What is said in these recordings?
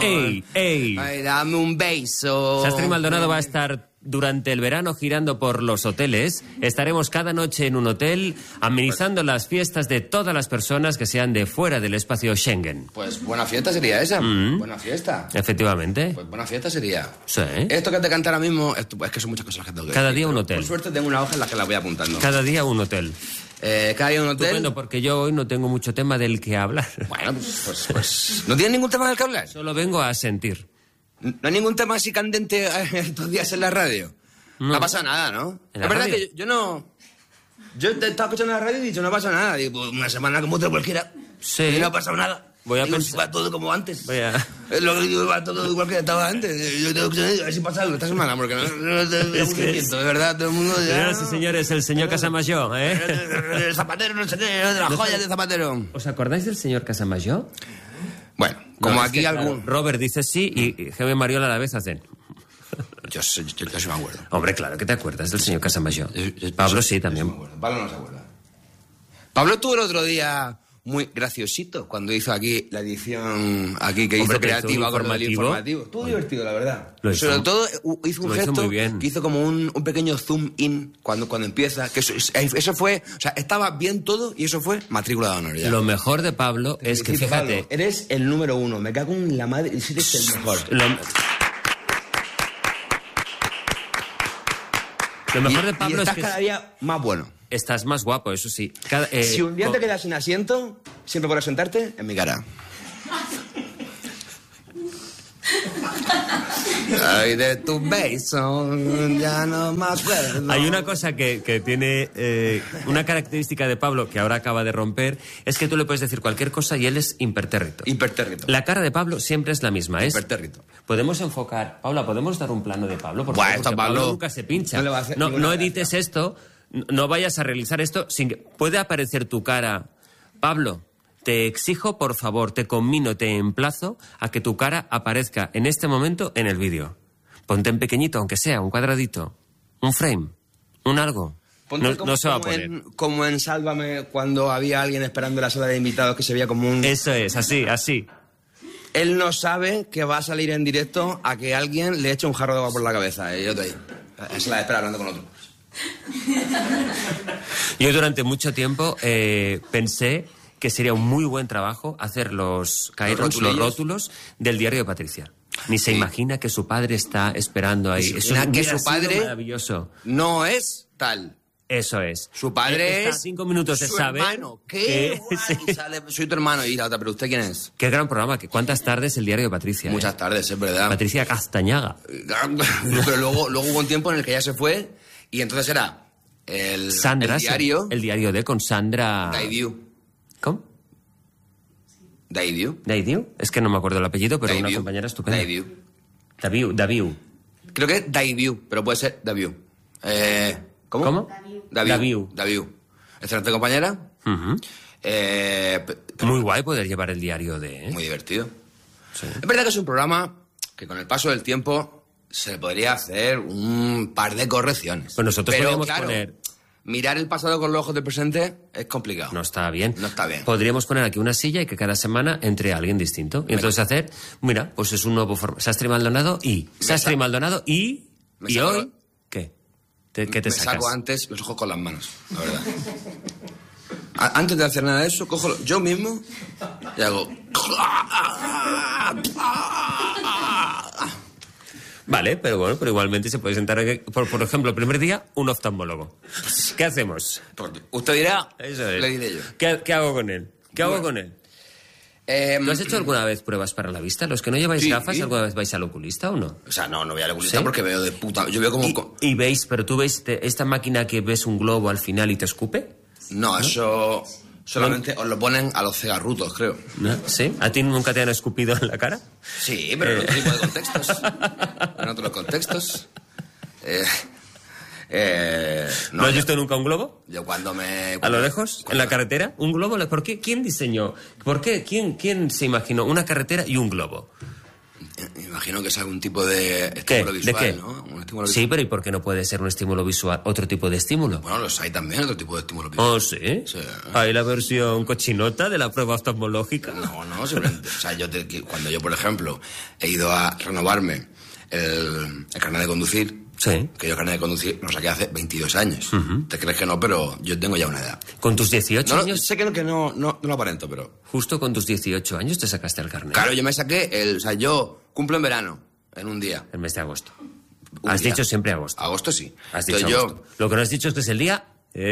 ¡Ey! Ay, dame un beso. Sastre Maldonado va a estar durante el verano girando por los hoteles. Estaremos cada noche en un hotel amenizando las fiestas de todas las personas que sean de fuera del espacio Schengen. Pues buena fiesta sería esa. Buena fiesta. Efectivamente. Pues buena fiesta sería. Sí. Esto que te canta ahora mismo, es que son muchas cosas que tengo que Cada decir, día un pero hotel. Por suerte tengo una hoja en la que la voy apuntando. Cada día un hotel. Cada día un hotel. Estupendo, porque yo hoy no tengo mucho tema del que hablar. Bueno, pues ¿no tienes ningún tema del que hablar? Solo vengo a sentir. ¿No hay ningún tema así candente estos días en la radio? No pasa nada, ¿no? ¿En La la verdad radio? que yo no... Yo te estaba escuchando la radio y he dicho, no pasa nada. Digo, pues una semana como otra cualquiera. Sí. Y no ha pasado nada. Voy a Digo, pensar- si va todo como antes. Voy a- Es lo que digo, va todo igual que estaba antes. Yo tengo que a ver si pasa algo esta semana, porque no Es que es- de verdad, todo el mundo... Señoras y señores, el señor Casamayor, ¿eh? El Zapatero, no sé qué, de las joyas de Zapatero. ¿Os acordáis del señor Casamayor? Bueno, como No, es aquí que, claro, algún... Robert dice sí y Jaime Mariola a la vez hacen. Yo sí me acuerdo. Hombre, claro que te acuerdas del señor Casamayor. Yo- Pablo sí, también. Pablo no se acuerda. Pablo estuvo el otro día muy graciosito cuando hizo aquí la edición aquí que Hombre, hizo te hizo un creativa con el informativo. informativo. Estuvo divertido, la verdad. Lo hizo- Sobre todo hizo un lo hizo gesto muy bien. que hizo como un pequeño zoom in cuando empieza. Que eso fue, o sea, estaba bien todo y eso fue matrícula de honor ya. Lo mejor de Pablo es que, Felicito, fíjate, Pablo, eres el número uno. Me cago en la madre. Eres el mejor. Lo mejor de Y Pablo es estás que cada día más bueno. estás más guapo, eso sí. Si un día te quedas sin asiento, siempre podrás sentarte en mi cara. Ay, de tu beso, ya no más puedo. Hay una cosa que tiene una característica de Pablo que ahora acaba de romper, es que tú le puedes decir cualquier cosa y él es impertérrito. Impertérrito. La cara de Pablo siempre es la misma, es... Impertérrito. Podemos enfocar... Paula, ¿podemos dar un plano de Pablo? Por Buah, favor? esto Porque Pablo nunca se pincha. no le va a hacer No, ninguna no gracia. edites esto, no vayas a realizar esto sin que... Puede aparecer tu cara. Pablo, te exijo, por favor, te conmino, te emplazo a que tu cara aparezca en este momento en el vídeo. Ponte en pequeñito, aunque sea, un cuadradito, un frame, un algo. Ponte No se va a poner. Como en Sálvame, cuando había alguien esperando en la sala de invitados que se veía como un... Eso es, así, así. Él no sabe que va a salir en directo a que alguien le eche un jarro de agua por la cabeza. Y yo estoy ahí. Se la espera hablando con otro. Yo durante mucho tiempo pensé que sería un muy buen trabajo hacer los rótulos del diario de Patricia. Ni se imagina que su padre está esperando ahí. Eso Imagina que hubiera su padre sido maravilloso. no es tal. Eso es. Su padre Está a es 5 minutos de su saber hermano. ¿Qué? que- Guay, sí. sale, soy tu hermano. Y la otra, ¿pero usted quién es? Qué gran programa. ¿Cuántas tardes el diario de Patricia? Muchas tardes, es verdad. Patricia Castañaga. Pero luego hubo un tiempo en el que ya se fue y entonces era Sandra. el diario El diario de con Sandra... Daidiu. ¿Cómo? Daidiu. ¿Daidiu? Es que no me acuerdo el apellido, pero una Daidiu. compañera estupenda. Daidiu. Daviu. Creo que es Daidiu, pero puede ser Daviu. ¿Cómo? ¿Cómo? Daviu. Excelente compañera. Ujú. Pero Muy guay poder llevar el diario de... ¿eh? muy divertido. Sí. Es verdad que es un programa que con el paso del tiempo se le podría hacer un par de correcciones. Pues nosotros pero podríamos claro, poner... mirar el pasado con los ojos del presente es complicado. No está bien. No está bien. Podríamos poner aquí una silla y que cada semana entre alguien distinto. Y entonces hacer, mira, pues es un nuevo formato. Sastre y Maldonado y... Sastre y Maldonado y... Me ¿Y saco- hoy? ¿Qué? ¿Qué te Me sacas? saco antes los ojos con las manos, la verdad. Antes de hacer nada de eso, cojo yo mismo y hago... Vale, pero bueno, pero igualmente se puede sentar aquí. Por ejemplo, el primer día, un oftalmólogo. ¿Qué hacemos? Usted dirá, Eso es. le diré yo. ¿Qué hago con él? ¿Qué hago con él? ¿Tú has hecho alguna vez pruebas para la vista? ¿Los que no lleváis Sí. gafas, alguna vez vais al oculista o no? O sea, no voy al oculista ¿Sí? porque veo de puta... Yo veo como... Y veis, pero tú ves esta máquina que ves un globo al final y te escupe. No, eso solamente os lo ponen a los cegarrutos, creo. ¿No? ¿Sí? ¿A ti nunca te han escupido en la cara? Sí, pero en otro tipo de contextos. En otros contextos. ¿No has visto nunca un globo? Yo cuando me... ¿A lo lejos? ¿En la carretera? ¿Un globo? ¿Por qué? ¿Quién diseñó? ¿Por qué? ¿Quién se imaginó una carretera y un globo? imagino que es algún tipo de estímulo visual, ¿De qué? ¿no? Un estímulo Sí, pero ¿y por qué no puede ser un estímulo visual, otro tipo de estímulo? Bueno, los hay también, otro tipo de estímulo visual. ¿Oh, sí? Sí. ¿Hay la versión cochinota de la prueba oftalmológica? No, simplemente, o sea, cuando yo, por ejemplo, he ido a renovarme el carnet de conducir, Sí. que yo el carnet de conducir lo saqué hace 22 años. ¿Te crees que no? Pero yo tengo ya una edad. ¿Con tus 18 No, años? sé que no lo aparento, pero... Justo con tus 18 años te sacaste el carnet. Claro, yo me saqué o sea, yo cumplo en verano, en un día. El mes de agosto. Un Has día. dicho siempre agosto. Agosto sí. Has dicho Entonces, agosto. Lo que no has dicho es que es el día...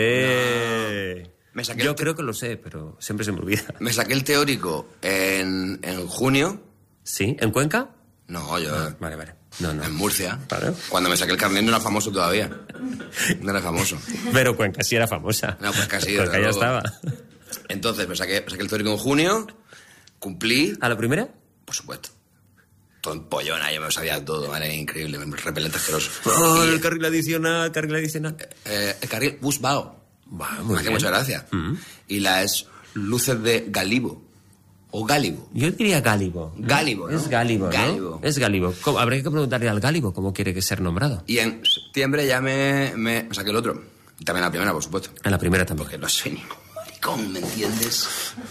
Me saqué Yo el creo que lo sé, pero siempre se me olvida. Me saqué el teórico en junio. ¿Sí? ¿En Cuenca? No, yo... Vale. No. En Murcia. Vale. Cuando me saqué el carnet no era famoso todavía. No era famoso. Pero Cuenca sí era famosa. No, pues casi. Cuenca desde ya luego. estaba. Entonces me saqué el teórico en junio, cumplí, ¿A la primera? por supuesto. Todo en pollona, yo me lo sabía todo, ¿vale? Increíble, repelente asqueroso. Oh, Y, el carril adicional. el carril bus Bao. Va, Me hace mucha gracia. Y las luces de Galibo. O Gálibo. Yo diría Gálibo. Gálibo, ¿no? Es Gálibo, ¿no? Gálibo. Es Gálibo. Habría que preguntarle al Gálibo cómo quiere que ser nombrado. Y en septiembre ya me saqué el otro. También la primera, por supuesto. En la primera también. Porque no soy ningún maricón, ¿me entiendes?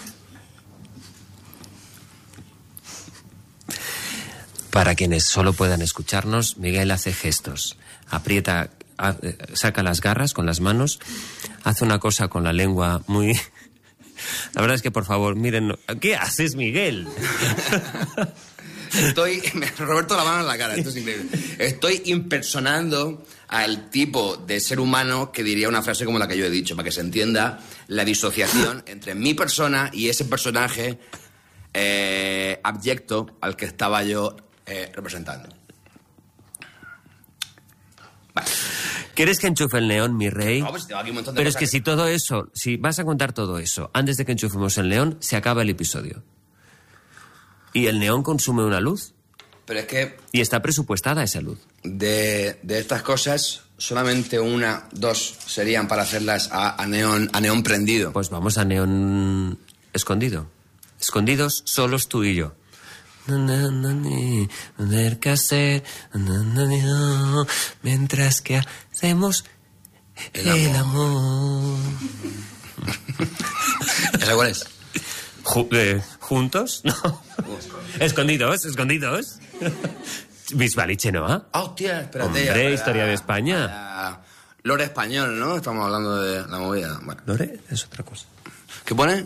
Para quienes solo puedan escucharnos, Miguel hace gestos. Aprieta, saca las garras con las manos, hace una cosa con la lengua muy... La verdad es que, por favor, miren... ¿Qué haces, Miguel? Roberto la mano en la cara, esto es increíble. Estoy impersonando al tipo de ser humano que diría una frase como la que yo he dicho, para que se entienda la disociación entre mi persona y ese personaje abyecto al que estaba yo representando. Vale. ¿Quieres que enchufe el neón, mi rey? No, pues tengo aquí un montón de Pero es cosas que si todo eso, si vas a contar todo eso, antes de que enchufemos el neón, se acaba el episodio. Y el neón consume una luz. Pero es que Y está presupuestada esa luz. de estas cosas, solamente dos serían para hacerlas a neón prendido. Pues vamos a neón escondido. Escondidos, solos tú y yo. Tener que hacer mientras que hacemos el amor. ¿Esa cuál es? ¿Juntos? No. Escondidos. Bisbal y Chenoa. Ah, hostia, espérate. Hombre, historia de España. Lore español, ¿no? Estamos hablando de la movida. Bueno. Lore es otra cosa. ¿Qué pone?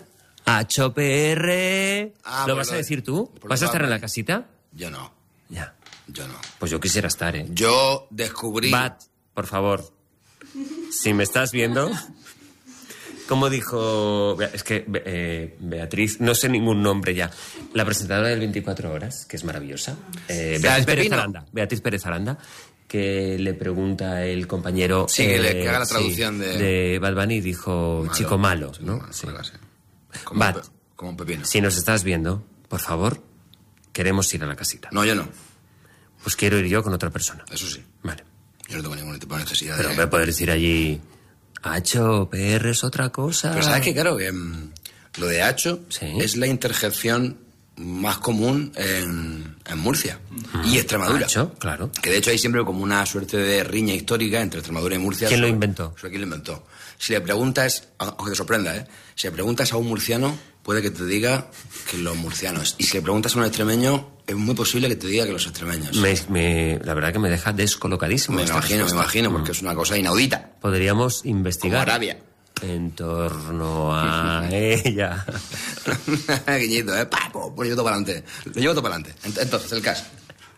HPR. Ah, ¿Lo pues vas a decir tú? pues ¿Vas a estar vale. en la casita? Yo no. Ya. Yo no. Pues yo quisiera estar, ¿eh? Yo descubrí... Bat, por favor. Si me estás viendo... Como dijo... Es que Beatriz... No sé ningún nombre ya. La presentadora del 24 Horas, que es maravillosa. Beatriz Pérez Aranda, que le pregunta el compañero... Sí, que haga la traducción de Bad Bunny, dijo Malo. chico malo, Chico ¿no? malo, Sí. algo así. Bat, Como un pepino. si nos estás viendo, por favor, queremos ir a la casita. No, yo no. Pues quiero ir yo con otra persona. Eso sí. Vale. Yo no tengo ningún tipo de necesidad Pero de... voy a poder decir allí... Hacho, PR es otra cosa. Pero ¿sabes qué? Claro, que lo de hacho Sí. es la interjección más común en Murcia y Extremadura. Hacho, claro. Que de hecho hay siempre como una suerte de riña histórica entre Extremadura y Murcia. ¿Quién lo inventó? ¿Quién lo inventó? Si le preguntas, aunque te sorprenda, si le preguntas a un murciano, puede que te diga que los murcianos. Y si le preguntas a un extremeño, es muy posible que te diga que los extremeños. La verdad que me deja descolocadísimo. Me esta imagino, respuesta. porque es una cosa inaudita. Podríamos Como investigar Arabia. en torno a ella. Guiñito, Pues lo llevo todo para adelante. Entonces, el caso.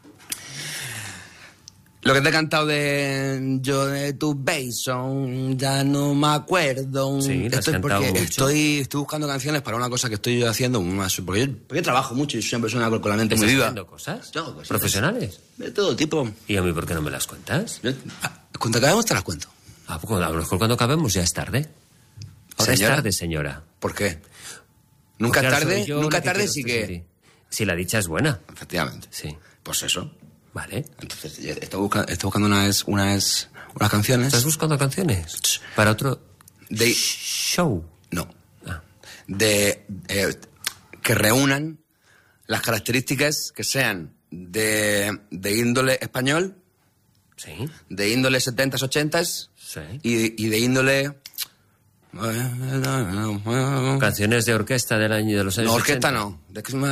Lo que te he cantado yo de tu beso, ya no me acuerdo. Sí, lo has cantado porque mucho. estoy buscando canciones para una cosa que estoy yo haciendo. Porque yo trabajo mucho y soy una persona con la mente muy ¿Estás viva. haciendo cosas? Yo hago cositas. ¿Profesionales? De todo tipo. ¿Y a mí por qué no me las cuentas? Cuando acabemos te las cuento. Ah, pues a lo mejor cuando acabemos ya es tarde. Ahora ¿Señora? es tarde, señora. ¿por qué? Nunca Porque es ahora tarde, soy yo nunca la tarde quiero sí expresar que... en ti. Si la dicha es buena. Efectivamente. Sí. Pues eso. Vale. Entonces, estoy buscando unas canciones. ¿Estás buscando canciones? Para otro show. No. Ah. Que reúnan las características que sean de índole español, Sí. de índole 70s, 80s Sí. y de índole... Canciones de orquesta del año de los años No, orquesta 80. no.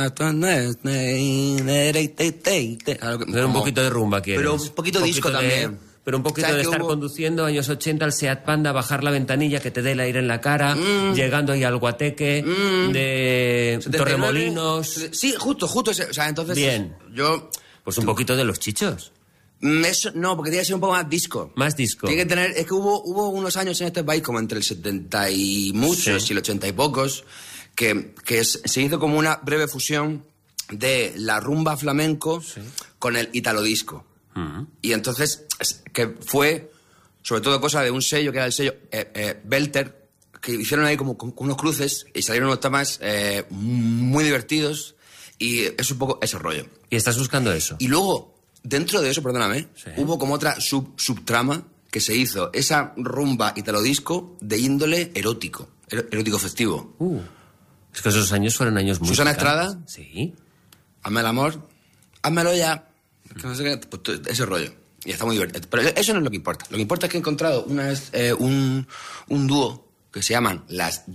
Pero un poquito de rumba quieres. Pero un poquito disco también. Pero un poquito ¿Sabes de que estar hubo? conduciendo, años 80, al Seat Panda, bajar la ventanilla, que te dé el aire en la cara, llegando ahí al Guateque, de 79. Torremolinos. Sí, justo ese. O sea, entonces... Bien. Yo... Pues un poquito de Los Chichos. Eso, no, porque tiene que ser un poco más disco. Más disco. Tiene que tener... Es que hubo unos años en este país, como entre el 70 y muchos Sí. y el 80 y pocos, que se hizo como una breve fusión de la rumba flamenco con el italo disco. Y entonces, que fue sobre todo cosa de un sello, que era el sello Belter, que hicieron ahí como unos cruces y salieron unos temas muy divertidos, y es un poco ese rollo. Y estás buscando eso. Y luego, dentro de eso, perdóname, Sí. hubo como otra subtrama que se hizo, esa rumba italodisco de índole erótico, erótico festivo. Es que esos años fueron años muy ¿Susana picantes. Estrada? Sí. Hazme el amor, házmelo ya. Que no sé qué, pues, ese rollo. Y está muy divertido. Pero eso no es lo que importa. Lo que importa es que he encontrado una vez un dúo que se llaman las...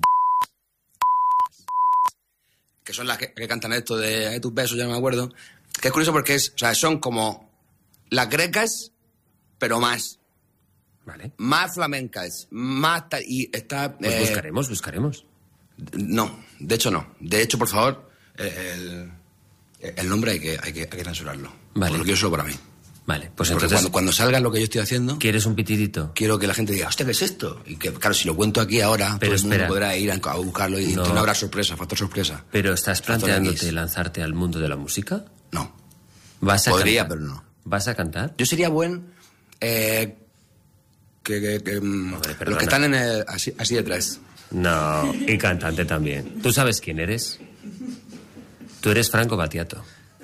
que son las que cantan esto de "Ay, tus besos", ya no me acuerdo. Que es curioso porque son como las grecas, pero más. Vale. Más flamencas. Más... y está... Pues buscaremos. No, de hecho no. De hecho, por favor, el nombre hay que censurarlo. Vale. Porque lo quiero solo para mí. Vale, pues Porque entonces, cuando salga lo que yo estoy haciendo, ¿quieres un pitidito? quiero que la gente diga, hostia, ¿qué es esto? Y que, claro, si lo cuento aquí ahora, Pero todo el mundo espera. podrá ir a buscarlo y No. entonces no habrá sorpresa, factor sorpresa. ¿Pero estás Factor planteándote X. lanzarte al mundo de la música? No. ¿Vas a Podría, cantar? pero no. ¿Vas a cantar? Yo sería buen... Hombre, los perdona. que están en así detrás. No, y cantante también. ¿Tú sabes quién eres? Tú eres Franco Battiato.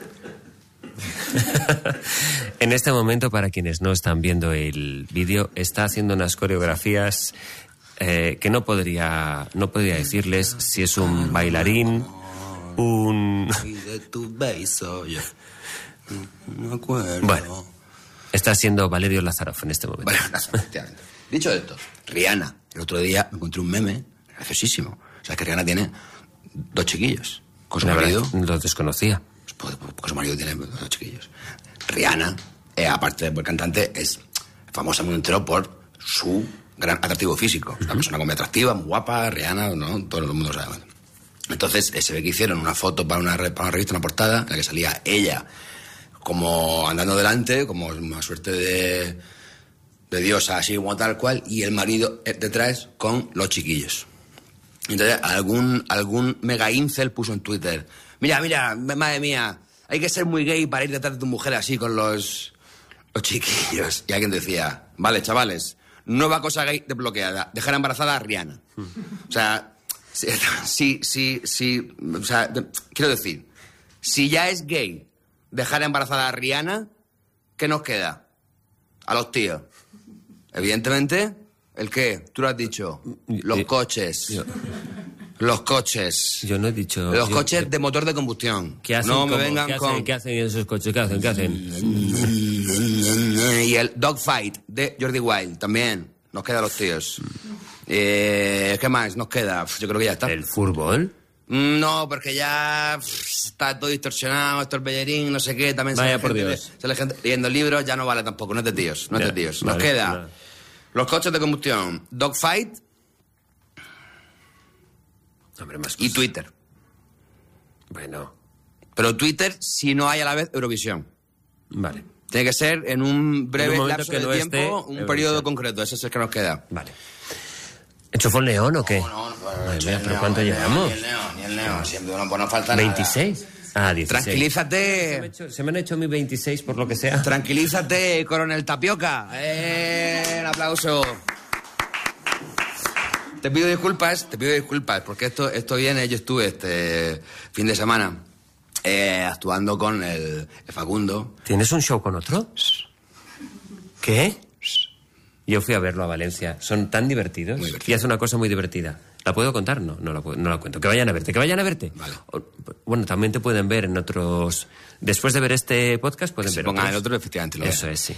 En este momento, para quienes no están viendo el vídeo, está haciendo unas coreografías que no podría decirles si es un bailarín, un... Y de tu beso, yo no me acuerdo. Bueno, está haciendo Valerio Lázarov en este momento. Bueno, efectivamente. Dicho esto, Rihanna. El otro día me encontré un meme graciosísimo. O sea, que Rihanna tiene 2 chiquillos. Con su La verdad, marido. lo desconocía. Porque su marido tiene 2 chiquillos. Rihanna, aparte de buen cantante, es famosa muy entero por su gran atractivo físico. Una persona muy atractiva, muy guapa, Rihanna, ¿no? Todo el mundo lo sabe. Entonces, se ve que hicieron una foto para una revista, una portada, en la que salía ella como andando delante, como una suerte de diosa, así como tal cual, y el marido detrás con los chiquillos. Entonces, algún mega incel puso en Twitter, mira, madre mía, hay que ser muy gay para ir detrás de tu mujer así con los chiquillos. Y alguien decía, vale, chavales, nueva cosa gay desbloqueada, dejar embarazada a Rihanna. O sea, o sea, quiero decir, si ya es gay dejar embarazada a Rihanna, ¿qué nos queda? A los tíos. Evidentemente, ¿el qué? Tú lo has dicho. Los coches. Los coches. Yo no he dicho... Los coches de motor de combustión. ¿Qué hacen? No me ¿Cómo? vengan ¿Qué con... hacen? ¿Qué hacen esos coches? ¿Qué hacen? Y el Dogfight de Jordi Wild también. Nos queda a los tíos. ¿Qué más nos queda? Yo creo que ya está. ¿El fútbol? No, porque ya está todo distorsionado, esto el bellerín, no sé qué, también Vaya sale por gente, Dios. sale gente leyendo libros, ya no vale tampoco, no es de tíos, no es Ya, de tíos. Nos vale, queda vale. los coches de combustión, Dogfight Hombre, más y cosas. Twitter. Bueno, Pero Twitter, si no hay a la vez Eurovisión. vale. Tiene que ser en un breve En un momento lapso que de no tiempo, esté un Eurovisión. periodo concreto, ese es el que nos queda. Vale. ¿Enchufó el neón o qué? Madre mía, ¿pero cuánto llevamos? Ni el neón, siempre no falta nada. ¿26? Ah, 16. Tranquilízate. Se me han hecho mi 26 por lo que sea. Tranquilízate, coronel Tapioca. Un aplauso. Te pido disculpas, porque esto viene, yo estuve este fin de semana actuando con el Facundo. ¿Tienes un show con otro? ¿Qué? Yo fui a verlo a Valencia. Son tan divertidos. Muy divertidos. Y hace una cosa muy divertida. ¿La puedo contar? No la cuento. Que vayan a verte. Vale. Bueno, también te pueden ver en otros... Después de ver este podcast pueden ver pongan otros. el otro, efectivamente lo Eso vean. es, sí.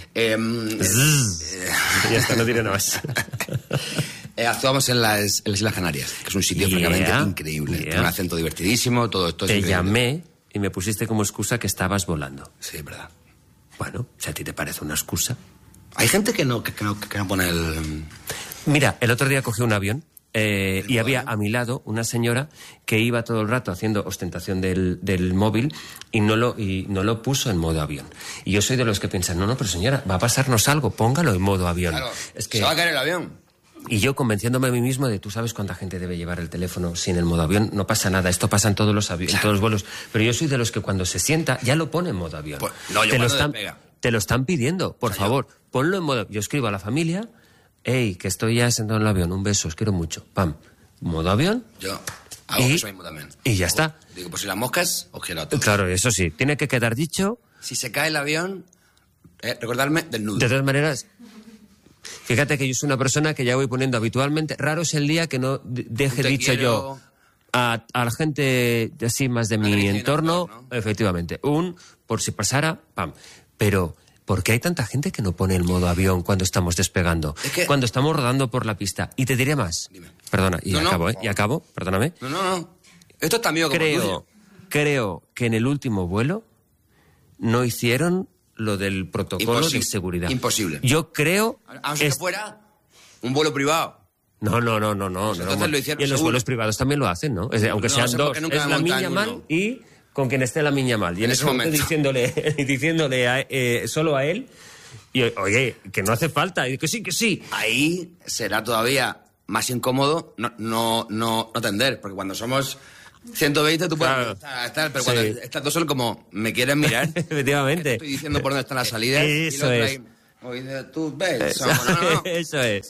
Ya está, no diré nada más. Actuamos en las Islas Canarias, que es un sitio francamente increíble. Tiene un acento divertidísimo, todo esto es Te increíble. llamé y me pusiste como excusa que estabas volando. Sí, es verdad. Bueno, si a ti te parece una excusa. Hay gente que no pone el... Mira, el otro día cogí un avión y había a mi lado una señora que iba todo el rato haciendo ostentación del móvil y no lo puso en modo avión. Y yo soy de los que piensan, no, pero señora, va a pasarnos algo, póngalo en modo avión. Claro, es que... se va a caer el avión. Y yo convenciéndome a mí mismo de, tú sabes cuánta gente debe llevar el teléfono sin el modo avión, no pasa nada, esto pasa en todos los aviones, en todos los vuelos. Pero yo soy de los que cuando se sienta ya lo pone en modo avión. Pues, no, yo te lo están pidiendo, por favor, ponlo en modo... Yo escribo a la familia, hey, que estoy ya sentado en el avión, un beso, os quiero mucho, pam, modo avión. Yo hago eso mismo también. Y ya está. Digo, pues si las moscas, os quiero a todos. Claro, eso sí, tiene que quedar dicho. Si se cae el avión, recordarme del nudo. De todas maneras, fíjate que yo soy una persona que ya voy poniendo habitualmente, raro es el día que no deje dicho yo a la gente así más de mi entorno, ¿no? Efectivamente, por si pasara, pam. Pero, ¿por qué hay tanta gente que no pone el modo avión cuando estamos despegando? Cuando estamos rodando por la pista. Y te diré más. Dime. Perdona, y acabo, perdóname. No. Esto es tan mío como tuyo. Creo que en el último vuelo no hicieron lo del protocolo de seguridad. Imposible. Yo creo... Aunque que fuera un vuelo privado. No. Entonces lo hicieron y en los seguro. vuelos privados también lo hacen, ¿no? Aunque sean dos. Es la miña mal y con quien esté la miña mal. Y en ese momento diciéndole solo a él, y oye, que no hace falta, y que sí. Ahí será todavía más incómodo no atender, porque cuando somos 120 tú puedes estar, pero cuando estás tú solo como, ¿me quieres mirar? Efectivamente. Te estoy diciendo por dónde están las salidas. Eso es. Tú ves. Eso es.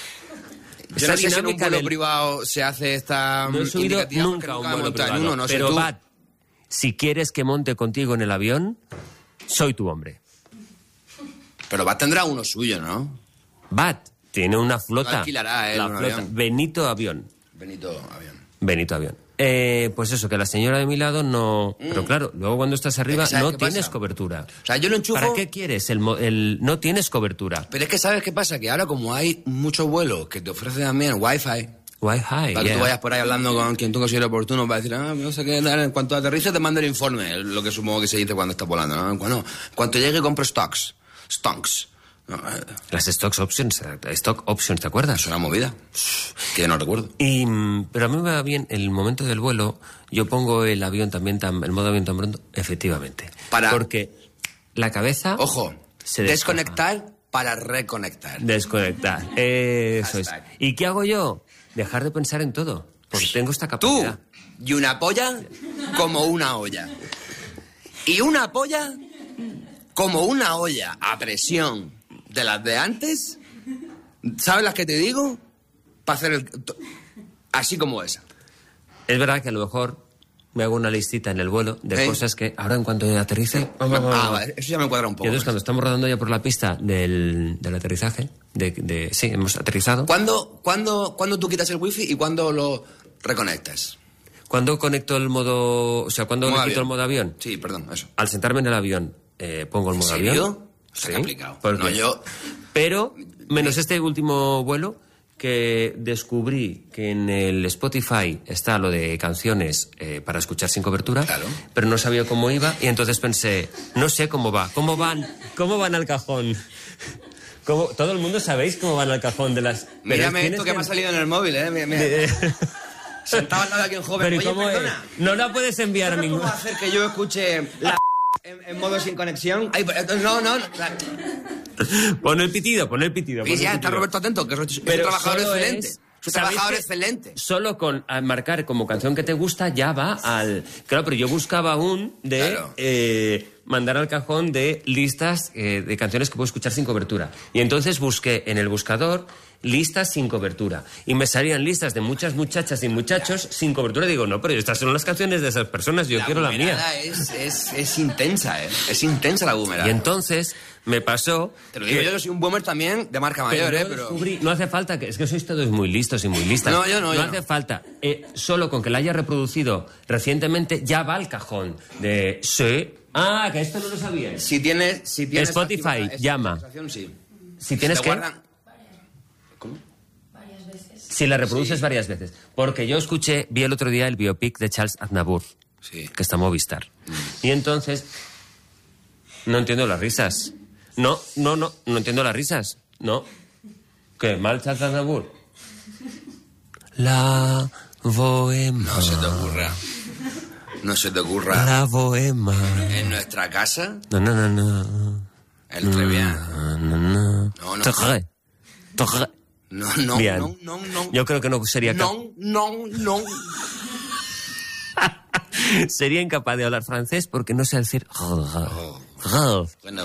Yo no sé si en un vuelo privado se hace esta... No he subido nunca a un vuelo privado, pero Bat, si quieres que monte contigo en el avión, soy tu hombre. Pero Bat tendrá uno suyo, ¿no? Bat tiene una flota. No alquilará él un avión. Benito Avión. Pues eso, que la señora de mi lado no... Pero claro, luego cuando estás arriba no tienes cobertura. O sea, yo lo enchufo... ¿Para qué quieres? No tienes cobertura. Pero es que ¿sabes qué pasa? Que ahora como hay muchos vuelos que te ofrecen también Wi-Fi... Para que tú vayas por ahí hablando con quien tú consideres oportuno para decir, no sé qué, en cuanto aterrices te mando el informe, lo que supongo que se dice cuando estás volando, ¿no? En cuanto llegue compro stonks. No, las stock options, ¿te acuerdas? Es una movida que no recuerdo. Pero a mí me va bien el momento del vuelo, yo pongo el avión también, el modo avión tan pronto, efectivamente. Porque la cabeza... Ojo, se desconectar para reconectar. Desconectar, eso es. ¿Y qué hago yo? Dejar de pensar en todo, porque tengo esta capacidad. Tú y una polla como una olla. Y una polla como una olla a presión de las de antes. ¿Sabes las que te digo? Para hacer así como esa. Es verdad que a lo mejor me hago una listita en el vuelo de cosas que ahora en cuanto aterrice... Eso ya me cuadra un poco. Y entonces cuando estamos rodando ya por la pista del aterrizaje, sí, hemos aterrizado... ¿Cuándo tú quitas el wifi y cuándo lo reconectas? ¿Cuándo conecto el modo... O sea, ¿cuándo le quito el modo avión? Sí, perdón, eso. Al sentarme en el avión, pongo el modo avión. ¿En serio? Sí, complicado. No, yo... Pero, menos este último vuelo... que descubrí que en el Spotify está lo de canciones para escuchar sin cobertura, claro. Pero no sabía cómo iba y entonces pensé, no sé cómo va, cómo van al cajón. Todo el mundo sabéis cómo van al cajón de las... Mírame esto que me ha salido en el móvil, Mira. Sentado al lado de aquí un joven. Pero oye, perdona. No la puedes enviar a ningún... ¿Cómo hacer que yo escuche la en modo sin conexión? Ay, no. Pon el pitido. Y ya está Roberto atento, que es un trabajador excelente. Es un trabajador excelente. Solo con marcar como canción que te gusta ya va al... Claro, pero yo buscaba mandar al cajón de listas de canciones que puedo escuchar sin cobertura. Y entonces busqué en el buscador listas sin cobertura. Y me salían listas de muchas muchachas y muchachos sin cobertura. Y digo, no, pero estas son las canciones de esas personas, yo quiero la mía. Es intensa, Es intensa la boomerada. Y entonces me pasó... Te lo digo yo, soy un boomer también de marca mayor, yo pero... descubrí, no hace falta, es que sois todos muy listos y muy listas. No, yo no. hace falta, solo con que la haya reproducido recientemente ya va al cajón de... Sí. Ah, que esto no lo sabías. Si tienes Spotify, esta llama. Sí. Si tienes que... ¿Cómo? Si la reproduces varias veces. Porque yo vi el otro día el biopic de Charles Aznavour, Sí. que está en Movistar. Y entonces... No entiendo las risas. No entiendo las risas. No. ¿Qué? ¿Mal Charles Aznavour? La bohema. No se te ocurra. La bohema. En nuestra casa, No. el Trevian. No. Torre. No. Bien. No. Yo creo que no sería No. sería incapaz de hablar francés porque no sé decir... Bueno,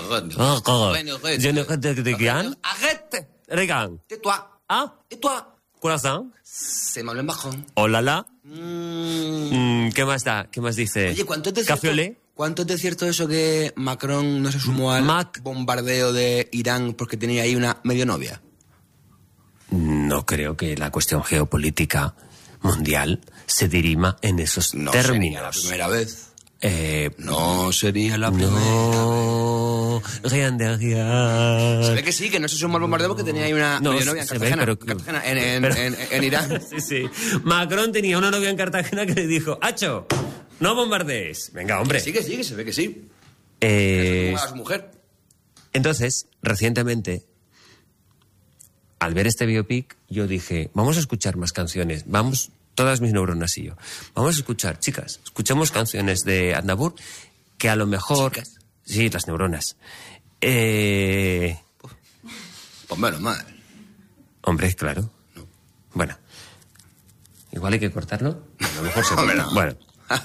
arrête. Regan. Tais-toi. Ah, Tais-toi. corazón. Se me habló en bajón. Olala. ¿Qué más da? ¿Qué más dice? Oye, ¿cuánto es de Café cierto? olé. ¿Cuánto es de cierto eso que Macron no se sumó al bombardeo de Irán porque tenía ahí una medio novia? No creo que la cuestión geopolítica mundial se dirima en esos términos. Sería la primera vez. No sería la primera. No, rien de rien. Se ve que sí, que no se sumó al bombardeo porque tenía ahí una medio novia en Cartagena. En Irán. Sí. Macron tenía una novia en Cartagena que le dijo, Hacho, no bombardees. Venga, hombre. Sí, que se ve que sí. Es como a su mujer. Entonces, recientemente, al ver este biopic, yo dije, vamos a escuchar más canciones, todas mis neuronas y yo, vamos a escuchar, chicas, escuchemos canciones de Aznavour que a lo mejor... ¿Chicas? Sí, las neuronas. Pues menos mal. Hombre, claro. No. Bueno, igual hay que cortarlo. A lo mejor se corta. Hombre, no. Bueno.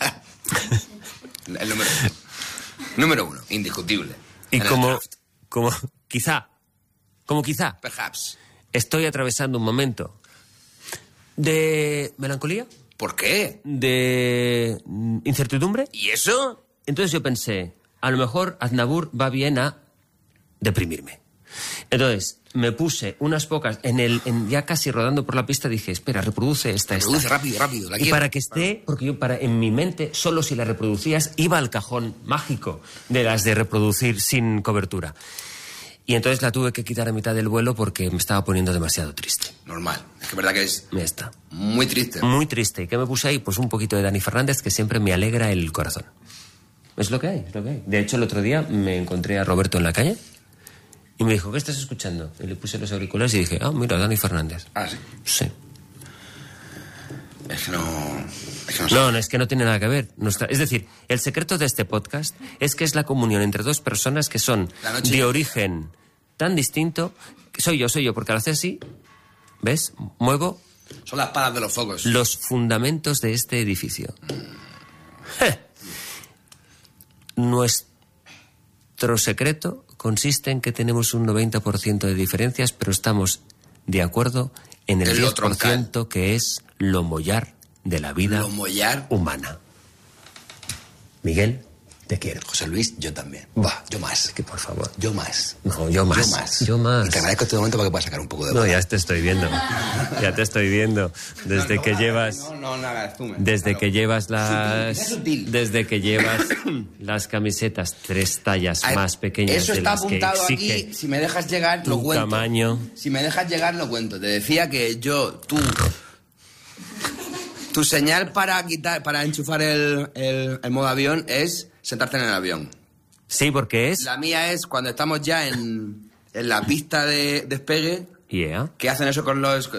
El número uno, indiscutible. Y En el como draft. quizá Perhaps. estoy atravesando un momento de melancolía, ¿Por qué? de incertidumbre. ¿Y eso? Entonces yo pensé, a lo mejor Aznavour va bien a deprimirme. Entonces me puse unas pocas, ya casi rodando por la pista, dije, espera, reproduce esta. Reproduce rápido. La y para que esté, porque yo en mi mente, solo si la reproducías, iba al cajón mágico de las de reproducir sin cobertura. Y entonces la tuve que quitar a mitad del vuelo porque me estaba poniendo demasiado triste. Normal. Es que verdad que es Ya está. muy triste. Muy triste. ¿Y qué me puse ahí? Pues un poquito de Dani Fernández, que siempre me alegra el corazón. Es lo que hay. De hecho, el otro día me encontré a Roberto en la calle y me dijo, ¿qué estás escuchando? Y le puse los auriculares y dije, mira, Dani Fernández. Ah, sí. Sí. Es que no No, es que no tiene nada que ver. Es decir, el secreto de este podcast es que es la comunión entre dos personas que son de origen tan distinto. Soy yo, porque al hacer así, ¿ves? Muevo... Son las palas de los focos. Los fundamentos de este edificio. Nuestro secreto consiste en que tenemos un 90% de diferencias, pero estamos de acuerdo en el 10% que es lo mollar de la vida humana. Miguel, te quiero. José Luis, yo también. Yo más. Que por favor. Yo más. No, yo más. Y te agradezco este momento para que puedas sacar un poco de voz. No, ya te estoy viendo. Desde que llevas... Desde que llevas las camisetas 3 tallas más pequeñas de las que exige. Eso está apuntado aquí. Si me dejas llegar, lo cuento. Tamaño. Si me dejas llegar, lo cuento. Te decía que tu señal para enchufar el modo avión es sentarte en el avión. Sí, porque es... La mía es cuando estamos ya en la pista de despegue. Yeah. Que hacen eso con los...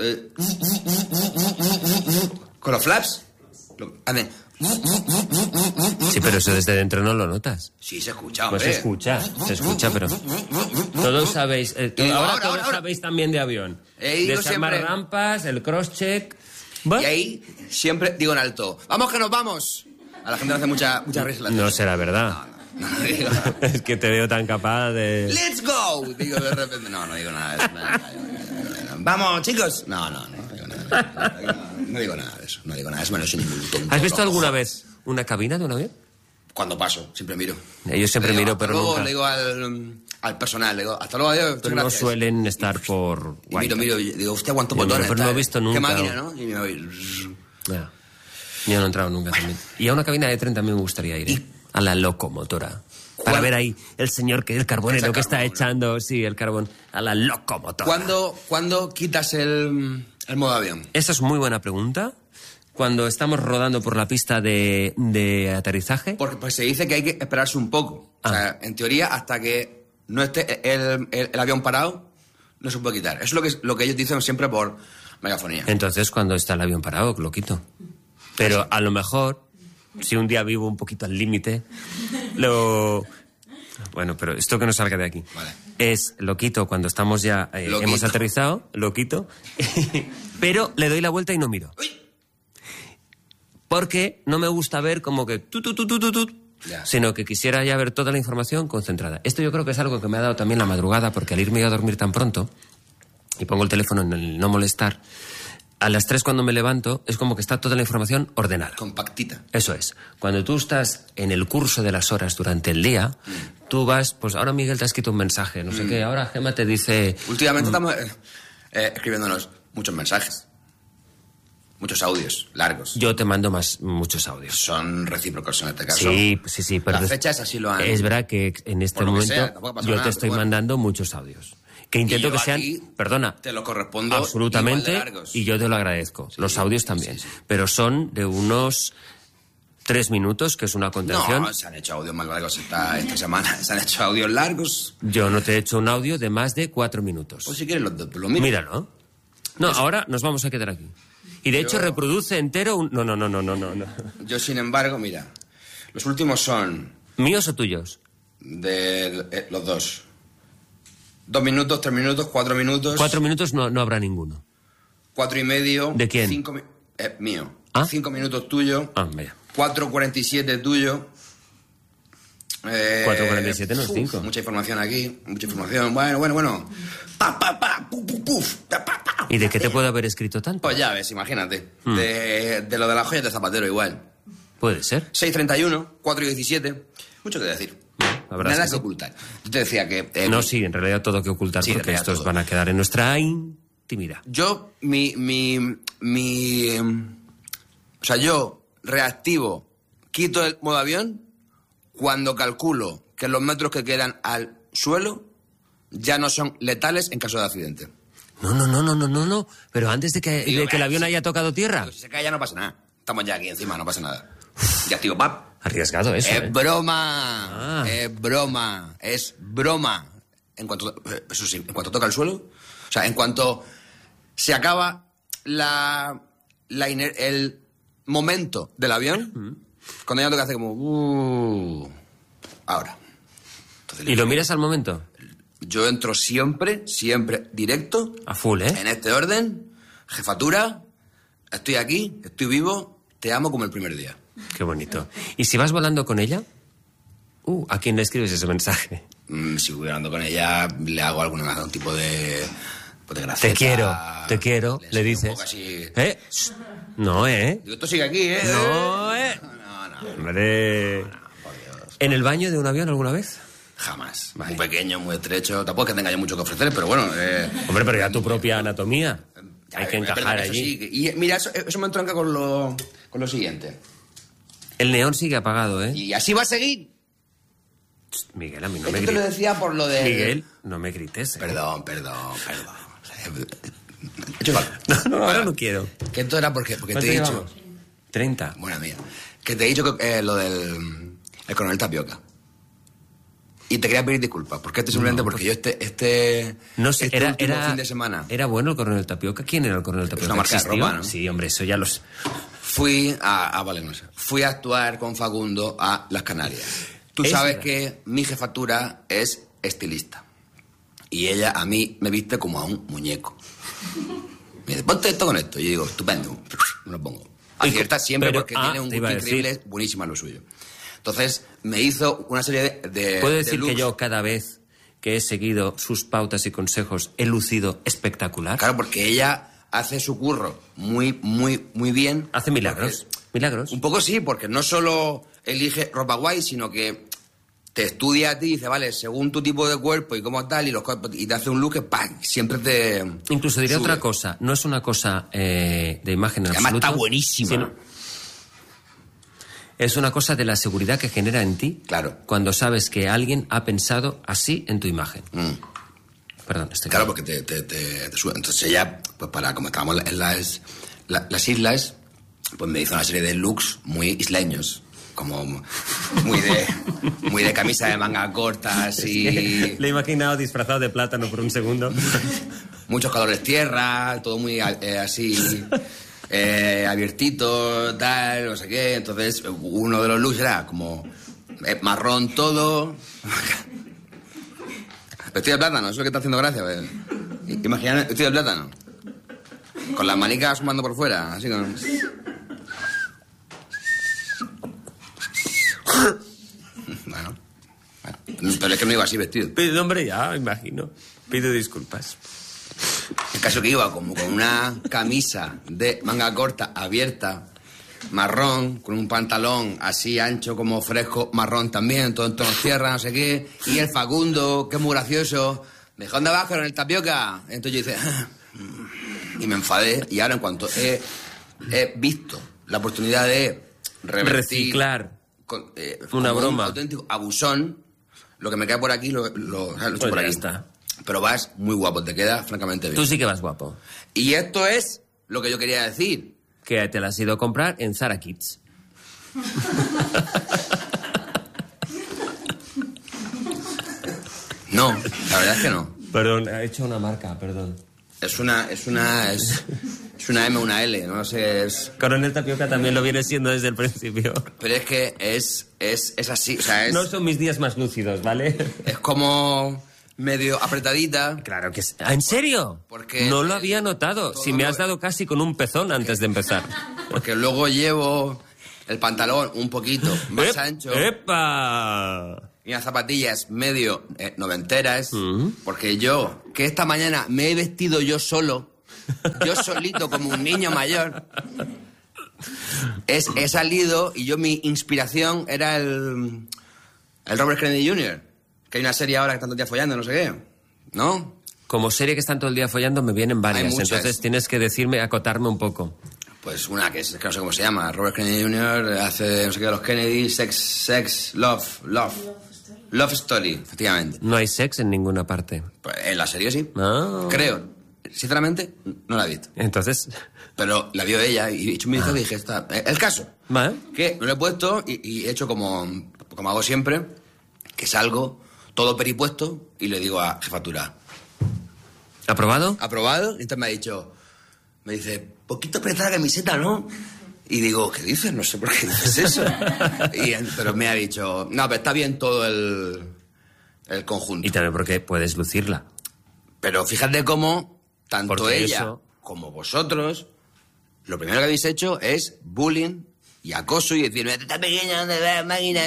con los flaps. Hacen... Sí, pero eso desde dentro no lo notas. Sí, se escucha, hombre. Pues se escucha, pero... Todos sabéis... Ahora sabéis también de avión. Desarmar rampas, el cross-check... Y ahí siempre digo en alto, ¡vamos que nos vamos! A la gente le hace mucha risa. No será verdad. No digo. Es que te veo tan capaz de... ¡Let's go! Digo de repente, no digo nada de eso. ¡Vamos, chicos! No digo nada. No digo nada de eso. No digo nada de eso, no soy ningún tonto. ¿Has visto alguna vez una cabina de un avión? Cuando paso, siempre miro. Yo siempre miro, pero luego nunca. le digo al personal, le digo, hasta luego, adiós, muchas No gracias. suelen estar por... Y miro, digo, hostia, cuántos Yo botones. pero no he visto nunca. Qué máquina, ¿no? Y me voy. Ya. Yo no he entrado nunca también. Y a una cabina de tren también me gustaría ir, ¿eh? A la locomotora. Para ver ahí el señor el carbonero que está echando, sí, el carbón, a la locomotora. ¿Cuándo quitas el modo avión? Esa es muy buena pregunta. Cuando estamos rodando por la pista de aterrizaje. Porque pues, se dice que hay que esperarse un poco. O sea, en teoría, hasta que no esté el avión parado, no se puede quitar. Eso es lo que ellos dicen siempre por megafonía. Entonces, cuando está el avión parado, lo quito. Pero a lo mejor, si un día vivo un poquito al límite, Bueno, pero esto que no salga de aquí. Vale. Lo quito cuando estamos ya... hemos aterrizado, lo quito. Pero le doy la vuelta y no miro. ¡Uy! Porque no me gusta ver como que... Ya. Sino que quisiera ya ver toda la información concentrada. Esto yo creo que es algo que me ha dado también la madrugada, porque al irme a dormir tan pronto, y pongo el teléfono en el no molestar, a las 3 cuando me levanto es como que está toda la información ordenada. Compactita. Eso es. Cuando tú estás en el curso de las horas durante el día, tú vas, pues ahora Miguel te ha escrito un mensaje, no sé qué, ahora Gemma te dice... Últimamente estamos escribiéndonos muchos mensajes. Muchos audios largos. Yo te mando muchos audios. Son recíprocos en este caso. Sí, pero las fechas así lo han... Es verdad que en este momento yo te estoy mandando muchos audios. Que intento que sean, perdona, te lo correspondo absolutamente, igual de largos. Y yo te lo agradezco. Sí, los audios también. Sí. Pero son de unos 3 minutos, que es una contención. No, se han hecho audios más largos esta semana. Se han hecho audios largos. Yo no te he hecho un audio de más de 4 minutos. Pues si quieres lo miro. Míralo. No, ahora nos vamos a quedar aquí. Y de hecho reproduce entero un... No. Yo, sin embargo, mira, los últimos son... ¿Míos o tuyos? De los dos. 2 minutos, 3 minutos, 4 minutos... 4 minutos no habrá ninguno. 4 y medio... ¿De quién? 5 mío. ¿Ah? 5 minutos tuyo. Vaya. 4:47 tuyo. 4:47 no es 5. Mucha información aquí, mucha información. Bueno. ¿Y de qué te puede haber escrito tanto? Pues ya ves, imagínate. De lo de las joyas de Zapatero igual. Puede ser. 6:31, 4:17. Mucho que decir. Nada que ocultar. Yo te decía que... no, sí, en realidad todo que ocultar, sí, porque estos todo van a quedar en nuestra intimidad. Yo, o sea, yo reactivo, quito el modo avión cuando calculo que los metros que quedan al suelo ya no son letales en caso de accidente. No. Pero antes de que el avión haya tocado tierra. Si se cae ya no pasa nada. Estamos ya aquí encima, no pasa nada. Ya activo, pap. Arriesgado eso, Es broma. Es broma. En cuanto toca el suelo, o sea, en cuanto se acaba el momento del avión, cuando ya toca hace como... ahora. Entonces, ¿Y lo miras al momento? Yo entro siempre directo. A full, ¿eh? En este orden, jefatura, estoy aquí, estoy vivo, te amo como el primer día. Qué bonito. ¿Y si vas volando con ella? ¿A quién le escribes ese mensaje? Si voy hablando con ella, le hago algún tipo de graceta. Te quiero, le dices. Un poco así. No, Digo, esto sigue aquí, No, No. Hombre. Por Dios. ¿En el baño de un avión alguna vez? Jamás. Vale. Muy pequeño, muy estrecho. Tampoco es que tenga yo mucho que ofrecer, pero bueno. Hombre, pero ya tu propia anatomía. Hay que encajar eso allí. sí. Y mira, eso me entronca con lo siguiente. El neón sigue apagado, ¿eh? Y así va a seguir. Miguel, a mí no me Esto te lo grites. decía por lo de... Miguel, no me grites. Perdón. He hecho mal. No, ahora no quiero. Que esto era porque te he ¿Cuánto dicho... llevamos? 30. Buena mía. Que te he dicho que, lo del el coronel Tapioca. Y te quería pedir disculpas, porque simplemente porque yo No sé, último fin de semana ¿Era bueno el coronel Tapioca? ¿Quién era el coronel Tapioca? una marca de ¿Existió? ropa, ¿no? Sí, hombre, eso ya los... fui fui a actuar con Facundo a Las Canarias. Tú Es sabes verdad. que mi jefatura es estilista. Y ella a mí me viste como a un muñeco. Me dice, ponte esto con esto. Y yo digo, estupendo, me lo pongo. Acierta siempre pero, porque tiene un te iba gusto a decir. increíble, buenísima lo suyo. Entonces, me hizo una serie de Puedo de decir que looks. yo cada vez que he seguido sus pautas y consejos he lucido espectacular. Claro, porque ella hace su curro muy bien. Hace milagros. Porque- Milagros. Un poco sí, porque no solo elige ropa guay, sino que te estudia a ti y dice, vale, según tu tipo de cuerpo y cómo tal, y te hace un look que siempre te... Incluso diré otra cosa, no es una cosa de imagen en Además absoluto. está buenísima. Es una cosa de la seguridad que genera en ti. Claro. Cuando sabes que alguien ha pensado así en tu imagen. Perdón, Claro, porque te sube. Entonces ella, pues como estábamos en las islas, pues me hizo una serie de looks muy isleños. Como muy de camisa de manga corta, así... Le he imaginado disfrazado de plátano por un segundo. Muchos colores tierra, todo muy así... abiertito, tal, no sé qué. Entonces, uno de los looks era como marrón todo. Vestido de plátano, eso es lo que está haciendo gracia. Imagina vestido de plátano. Con las manicas asomando por fuera, así con... Bueno. Pero es que no iba así vestido. Pero, hombre, ya, imagino. Pido disculpas. El caso que iba como con una camisa de manga corta, abierta, marrón, con un pantalón así ancho como fresco, marrón también, todo en tonos tierra, no sé qué. Y el Facundo, que es muy gracioso, me dijo, ¿dónde vas con el tapioca? Entonces yo hice... Y me enfadé. Y ahora en cuanto he visto la oportunidad de reciclar una broma, un auténtico abusón, lo que me cae por aquí lo echo pues por ya aquí. está. Pero vas muy guapo, te queda francamente bien. Tú sí que vas guapo. Y esto es lo que yo quería decir. Que te la has ido a comprar en Zara Kids. No, la verdad es que no. Perdón, he hecho una marca, perdón. Es una M, una L, no sé, es... Coronel Tapioca también lo viene siendo desde el principio. Pero es que es así, o sea, es... No son mis días más lúcidos, ¿vale? Es como medio apretadita. Claro que sí. ¿En serio? Porque no lo había notado. Si me has dado casi con un pezón antes de empezar. Porque luego llevo el pantalón un poquito más ancho. ¡Epa! Y unas zapatillas medio noventeras. Porque yo, que esta mañana me he vestido yo solo, yo solito como un niño mayor, he salido y mi inspiración era el Robert Kennedy Jr., que hay una serie ahora que están todo el día follando, no sé qué, ¿no? Como serie que están todo el día follando me vienen varias, Hay muchas. entonces tienes que decirme, acotarme un poco. Pues una que no sé cómo se llama, Robert Kennedy Jr. hace no sé qué de los Kennedy, Sex, Love Story, efectivamente. No hay sex en ninguna parte. Pues en la serie sí. Ah. Creo. Sinceramente, no la he visto. Entonces... Pero la vio ella y hecho mi hijo dije, está... El caso, ¿Vale? que me lo he puesto y he hecho como hago siempre, que salgo todo peripuesto y le digo a jefatura, ¿Aprobado? ¿aprobado? Y entonces me dice, poquito apretada la camiseta, ¿no? Y digo, ¿qué dices? No sé por qué dices eso. Pero me ha dicho, no, pero está bien todo el conjunto. Y también porque puedes lucirla. Pero fíjate cómo tanto Porque ella eso... como vosotros, lo primero que habéis hecho es bullying y acoso y decir, esta pequeña, ¿dónde va? Máquina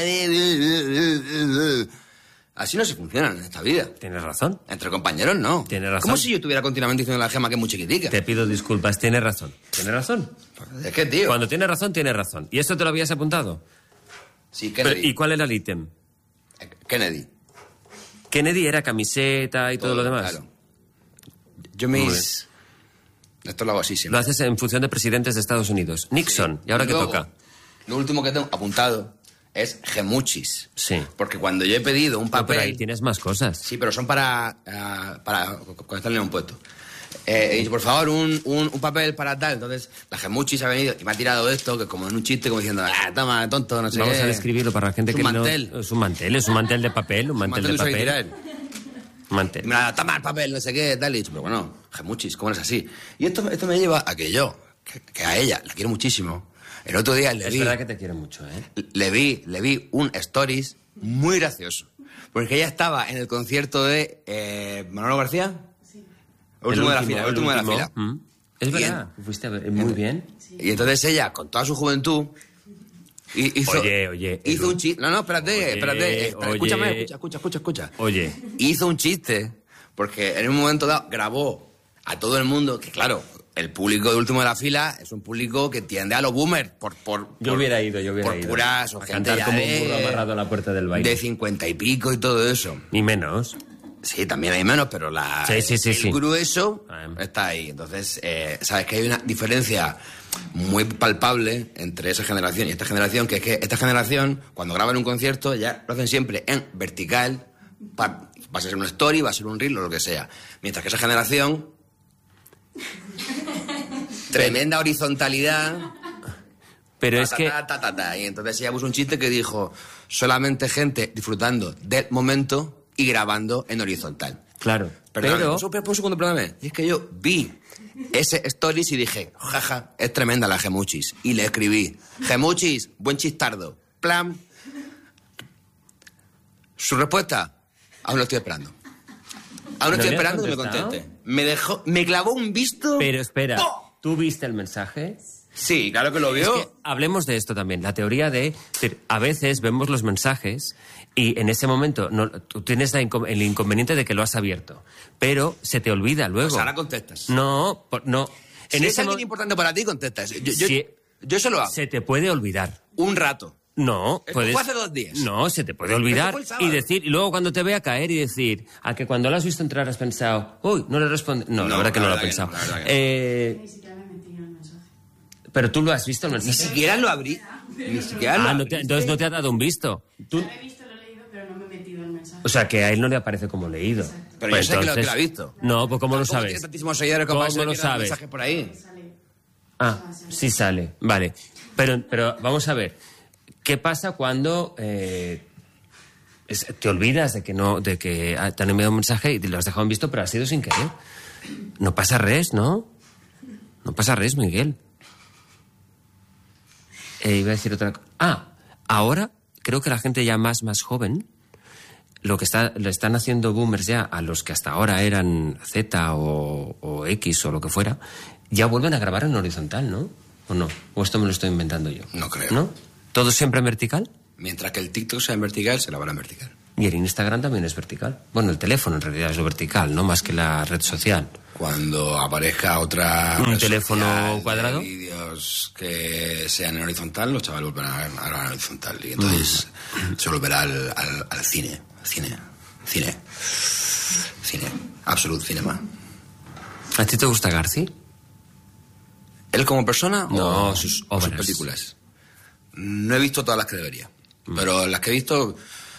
de... Así no se funciona en esta vida. Tienes razón. Entre compañeros, no. Tienes razón. Como si yo estuviera continuamente diciendo a la Gema que es muy chiquitica. Te pido disculpas, tienes razón. Tienes razón. Es que, tío... Cuando tienes razón, tienes razón. ¿Y esto te lo habías apuntado? Sí, Kennedy. Pero, ¿y cuál era el ítem? Kennedy. Kennedy era camiseta y todo lo demás. Claro. Yo Muy Esto lo hago así Lo siempre. haces en función de presidentes de Estados Unidos. Nixon. Sí. ¿Y ahora qué Luego, toca? Lo último que tengo apuntado es gemuchis. Sí. Porque cuando yo he pedido un No, pero papel... ahí tienes más cosas. Sí, pero son para cuando están en un puesto. He dicho, por favor, un papel para tal. Entonces, la gemuchi se ha venido y me ha tirado esto, que como en un chiste, como diciendo, toma, tonto, no sé Vamos qué. a describirlo para la gente Es que un no... mantel. Es un mantel de papel, un mantel de uso y papel. tirar. Mantel. Y me ha toma el papel, no sé qué, tal. Y he dicho, pero bueno, gemuchis, ¿cómo es así? Y esto me lleva a que yo, que a ella la quiero muchísimo, el otro día Es verdad que te quiero mucho, ¿eh? le vi un stories muy gracioso. Porque ella estaba en el concierto de Manolo García. Sí. Último de la fila. Es Y verdad, fuiste a ver, muy bien. Y entonces ella, con toda su juventud, hizo... Oye. Hizo un chiste... No, espérate. Escúchame, escucha. Oye. Hizo un chiste, porque en un momento dado grabó a todo el mundo, que claro, el público de último de la fila es un público que tiende a los boomers. Yo hubiera ido. Por puras o a gente cantar ya como un burro amarrado a la puerta del baile. de 50 y pico y todo eso. Ni menos. Sí, también hay menos, pero el grueso está ahí. Entonces, sabes que hay una diferencia muy palpable entre esa generación y esta generación, que es que esta generación, cuando graban un concierto, ya lo hacen siempre en vertical, va a ser una story, va a ser un reel o lo que sea. Mientras que esa generación, tremenda horizontalidad. Pero es que... Y entonces ella puso un chiste que dijo, solamente gente disfrutando del momento y grabando en horizontal. Claro, pero... Un segundo, perdóname. Y es que yo vi ese stories y dije, jaja, es tremenda la Gemuchis. Y le escribí, Gemuchis, buen chistardo. Plan. Su respuesta, aún lo estoy esperando. Aún estoy esperando que me conteste. Me clavó un visto... Pero espera, ¿tú viste el mensaje? Sí, claro que lo vio. Es que hablemos de esto también, la teoría de... A veces vemos los mensajes y en ese momento tú tienes el inconveniente de que lo has abierto, pero se te olvida luego. Pues ahora contestas. No. Si es alguien importante para ti, contestas. Yo se lo hago. Se te puede olvidar. Un rato. No, puedes... Fue hace 2 días. No, se te puede olvidar y decir, y luego cuando te vea caer y decir, a que cuando lo has visto entrar has pensado, uy, no le responde. No, la verdad que no lo he pensado. Ni siquiera me metí en el mensaje. Pero tú lo has visto el mensaje. Ni siquiera lo abrí. Entonces no te ha dado un visto. Lo he visto, lo he leído, pero no me he metido en el mensaje. O sea, que a él no le aparece como leído. Exacto. Pero Pues yo sé que lo ha visto. No, pues ¿cómo lo sabes? Tiene tantísimos seguidores como ¿Cómo lo sabes? mensajes por ahí. Sí sale. Vale. Pero vamos a ver. ¿Qué pasa cuando te olvidas de que te han enviado un mensaje y te lo has dejado en visto, pero ha sido sin querer? No pasa res, ¿no? No pasa res, Miguel. Iba a decir otra cosa. Ahora creo que la gente ya más joven, lo están haciendo boomers ya a los que hasta ahora eran Z o X o lo que fuera, ya vuelven a grabar en horizontal, ¿no? ¿O no? ¿O esto me lo estoy inventando yo? No creo. ¿No? ¿Todo siempre en vertical? Mientras que el TikTok sea en vertical, se grabará en vertical. Y el Instagram también es vertical. Bueno, el teléfono en realidad es lo vertical, no más que la red social. Cuando aparezca otra un teléfono cuadrado, vídeos que sean en horizontal, los chavales volverán a grabar en horizontal y entonces se volverá al cine, absolute cinema. ¿A ti te gusta Garci? ¿Él como persona o sus obras? Sus películas. No he visto todas las que debería, pero las que he visto,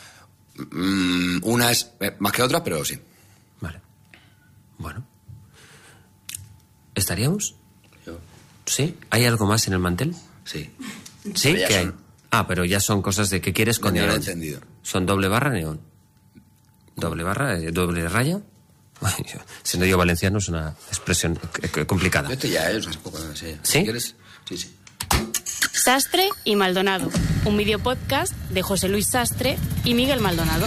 una es más que otra, pero sí. Vale. Bueno. ¿Estaríamos? Yo. ¿Sí? ¿Hay algo más en el mantel? Sí. ¿Sí? ¿Qué hay? Pero ya son cosas de que quieres con neón. neón. Entendido. ¿Son doble barra neón? ¿Doble barra? ¿Doble raya? Siendo yo valenciano es una expresión complicada. Esto ya es un poco... Sí. ¿Sí? Si quieres, sí. Sastre y Maldonado, un videopodcast de José Luis Sastre y Miguel Maldonado.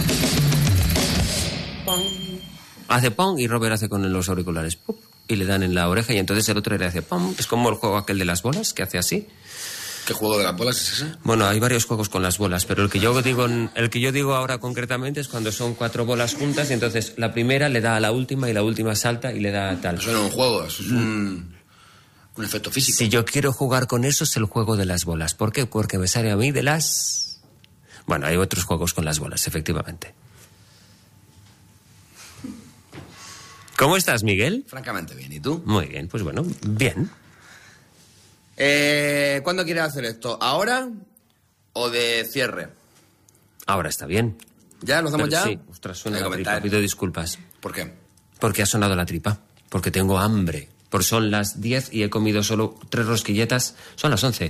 Hace pom y Robert hace con los auriculares pop y le dan en la oreja y entonces el otro le hace pom. Es como el juego aquel de las bolas que hace así. ¿Qué juego de las bolas es ese? Bueno, hay varios juegos con las bolas, pero el que yo digo ahora concretamente es cuando son 4 bolas juntas y entonces la primera le da a la última y la última salta y le da tal. Eso no es un juego, eso es un efecto físico. Si yo quiero jugar con eso es el juego de las bolas. ¿Por qué? Porque me sale a mí de las... Bueno, hay otros juegos con las bolas, efectivamente. ¿Cómo estás, Miguel? Francamente bien, ¿y tú? Muy bien, pues bueno, bien. ¿Cuándo quieres hacer esto? ¿Ahora o de cierre? Ahora está bien. ¿Ya? ¿Lo hacemos ya? Sí, ostras, suena la tripa, pido disculpas. ¿Por qué? Porque ha sonado la tripa, porque tengo hambre. Porque son las 10 y he comido solo 3 rosquilletas. Son las 11.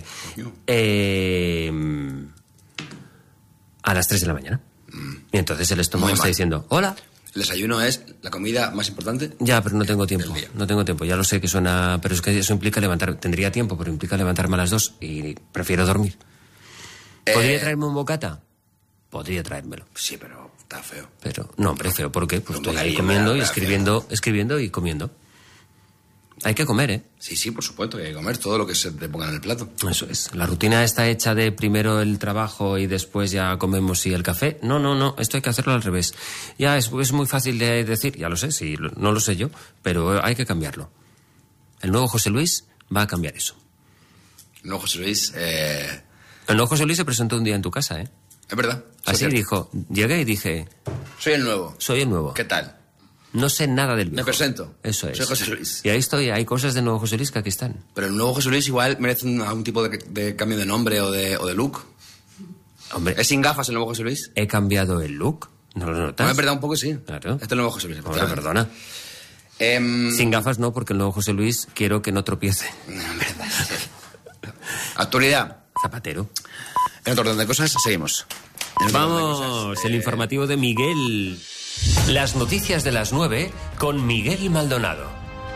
A las 3 de la mañana. Y entonces el estómago está diciendo, hola. ¿El desayuno es la comida más importante? Ya, pero no tengo tiempo. No tengo tiempo. Ya lo sé que suena... Pero es que eso implica Tendría tiempo, pero implica levantarme a las 2 y prefiero dormir. ¿Podría traerme un bocata? Podría traérmelo. Sí, pero está feo. Pero, no, hombre, feo. ¿Por qué? Pues estoy ahí comiendo y escribiendo y comiendo. Hay que comer, ¿eh? Sí, por supuesto, hay que comer todo lo que se te ponga en el plato. Eso es. La rutina está hecha de primero el trabajo y después ya comemos y el café. No. Esto hay que hacerlo al revés. Ya es muy fácil de decir, ya lo sé, sí, no lo sé yo, pero hay que cambiarlo. El nuevo José Luis va a cambiar eso. El nuevo José Luis... El nuevo José Luis se presentó un día en tu casa, ¿eh? Es verdad. Así dijo, llegué y dije... Soy el nuevo. Soy el nuevo. ¿Qué tal? No sé nada del viejo. Me presento. Eso es. Soy José Luis. Y ahí estoy, hay cosas del nuevo José Luis que aquí están. Pero el nuevo José Luis igual merece algún tipo de cambio de nombre o de look. Hombre, ¿Es sin gafas el nuevo José Luis? he cambiado el look. ¿No lo notas? No, es verdad, un poco sí. Claro. Este es el nuevo José Luis. Hombre, perdona. Sin gafas no, porque el nuevo José Luis quiero que no tropiece. No, en verdad. Actualidad. Zapatero. En otro orden de cosas, seguimos. Vamos, el informativo de Miguel. Las noticias de las 9 con Miguel Maldonado.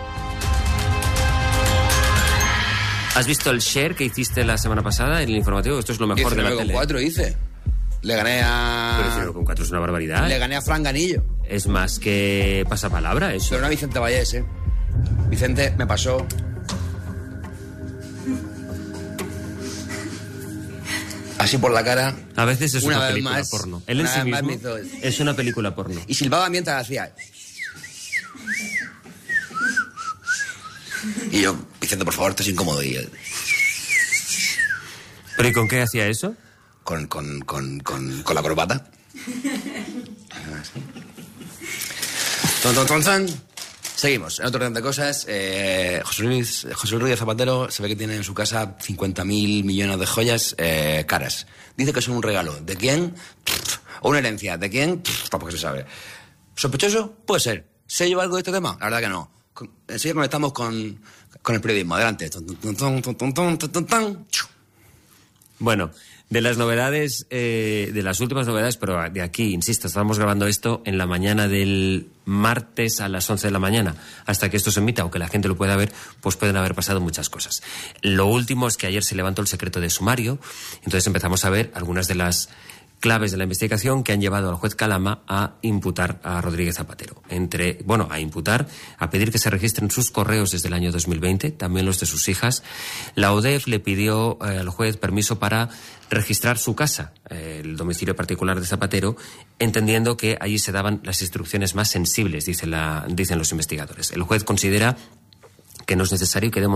¿Has visto el share que hiciste la semana pasada en el informativo? Esto es lo mejor de la tele. 19,4 hice. Le gané Pero 19,4 es una barbaridad. Le gané a Fran Ganillo. Es más que pasapalabra eso. Pero no a Vicente Vallés, ¿eh? Vicente me pasó... así por la cara. A veces es una vez película más, porno. Él en una sí vez más mismo me hizo- es una película porno. Y silbaba mientras hacía... Y yo, Vicente, por favor, esto es incómodo. Y él, ¿Pero y con qué hacía eso? con la corbata. Ton. Seguimos. En otro orden de cosas, José Luis Rodríguez Zapatero se ve que tiene en su casa 50.000 millones de joyas caras. Dice que son un regalo. ¿De quién? O una herencia. ¿De quién? Tampoco se sabe. ¿Sospechoso? Puede ser. ¿Se lleva algo de este tema? La verdad que no. Enseguida conectamos con el periodismo. Adelante. Bueno, de las novedades, de las últimas novedades, pero de aquí, insisto, estamos grabando esto en la mañana del martes a las 11 de la mañana. Hasta que esto se emita, aunque la gente lo pueda ver, pues pueden haber pasado muchas cosas. Lo último es que ayer se levantó el secreto de sumario, entonces empezamos a ver algunas de las claves de la investigación que han llevado al juez Calama a imputar a Rodríguez Zapatero. A pedir que se registren sus correos desde el año 2020, también los de sus hijas. La ODEF le pidió al juez permiso para registrar su casa, el domicilio particular de Zapatero, entendiendo que allí se daban las instrucciones más sensibles, dicen los investigadores. El juez considera que no es necesario que